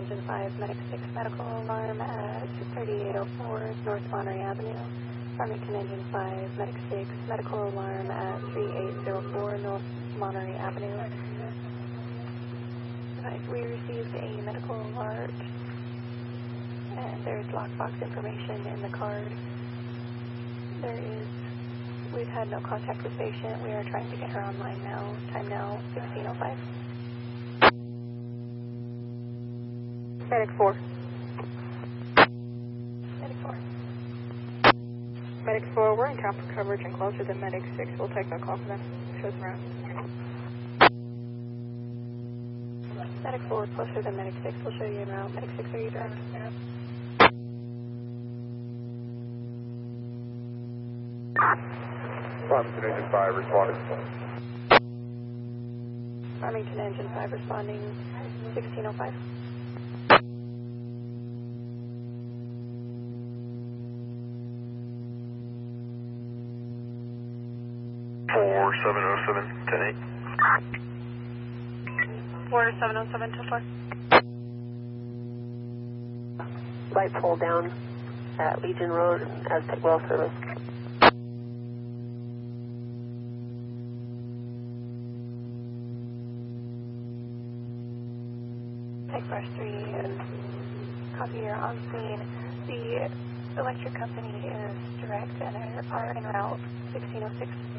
Engine 5, Medic 6, medical alarm at 3804 North Monterey Avenue. Farmington Engine 5, Medic 6, medical alarm at 3804 North Monterey Avenue. We received a medical alert, and there's lockbox information in the card. We've had no contact with patient. We are trying to get her online now. Time now, 16:05. Medic 4. Medic 4. Medic 4, we're in town for coverage and closer than Medic 6. We'll take that call for them. Show us around. Medic 4, closer than Medic 6. We'll show you en route. Medic 6, are you direct? Farmington Engine 5 responding. Farmington Engine 5 responding, 16:05. Four 707 10-8. 4707 till 4. Light pole down at Legion Road and Aztec Well Service. Tech Brush 3, copy, you're on scene. The electric company is direct and are en route, 16:06.